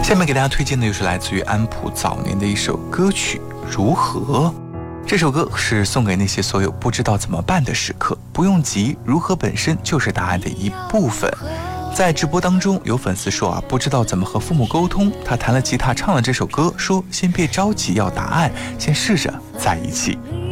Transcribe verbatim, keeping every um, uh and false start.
下面给大家推荐的又是来自于安普早年的一首歌曲《如何》。这首歌是送给那些所有不知道怎么办的时刻，不用急，如何本身就是答案的一部分。在直播当中，有粉丝说啊，不知道怎么和父母沟通，他弹了吉他唱了这首歌，说先别着急要答案，先试着在一起。